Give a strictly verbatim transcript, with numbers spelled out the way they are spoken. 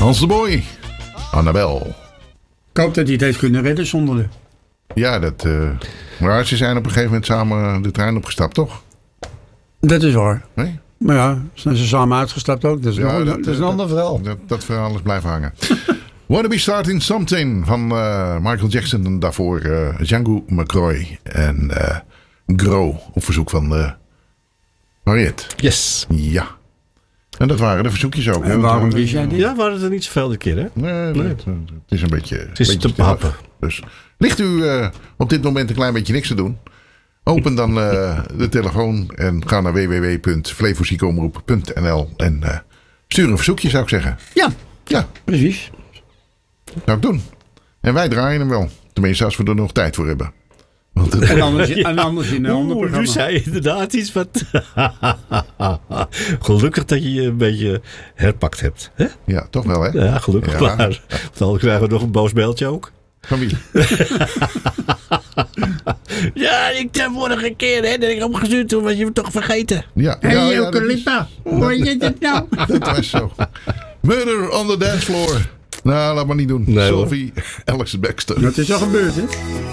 Hans de Boy. Annabel. Ik hoop dat hij het heeft kunnen redden zonder de... Ja, dat... Uh, maar ze zijn op een gegeven moment samen de trein opgestapt, toch? Dat is waar. Nee? Maar ja, zijn ze samen uitgestapt ook. Dat is, ja, nog, dat, dat is een ander verhaal. Dat, dat verhaal is blijven hangen. Wanna Be Starting Something van uh, Michael Jackson. En daarvoor uh, Django McCroy. En uh, Grow op verzoek van uh, Mariette. Yes. Ja. En dat waren de verzoekjes ook. En waarom wist jij dit? Ja, waren er niet zoveel de keer, hè? Nee, nee. Het, het is een beetje... Het is beetje te pappen. Dus ligt u uh, op dit moment een klein beetje niks te doen? Open dan uh, de telefoon en ga naar w w w punt flevomusiekomroep punt n l en uh, stuur een verzoekje, zou ik zeggen. Ja, ja, precies. Zou ik doen. En wij draaien hem wel. Tenminste, als we er nog tijd voor hebben. Want het... En anders, ja. en anders in een ander Oeh, programma. nu zei je inderdaad iets wat... Gelukkig dat je je een beetje herpakt hebt. Hè? Ja, toch wel, hè? Ja, gelukkig ja. maar. Want dan krijgen we nog een boos mailtje ook. Van wie? Ja, ik de vorige keer hè, dat ik opgestuurd toen was je me toch vergeten. Ja, Hé, ja, hey, ja, Eucalypta. Hoe je het nou? Dat was zo. Murder on the dance floor. Nou, laat maar niet doen. Nee, Sophie, Alex Baxter. Dat is al gebeurd, hè?